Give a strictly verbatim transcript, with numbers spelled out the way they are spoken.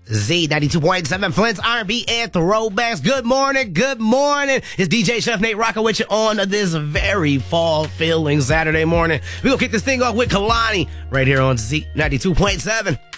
Z ninety-two point seven, Flint's R and B and Throwbacks. Good morning, good morning. It's D J Chef Nate rocking with you on this very fall-feeling Saturday morning. We're going to kick this thing off with Kalani right here on Z ninety-two point seven.